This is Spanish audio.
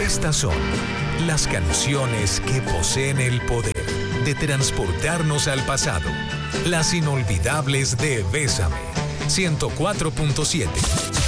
Estas son las canciones que poseen el poder de transportarnos al pasado. Las inolvidables de Bésame. 104.7.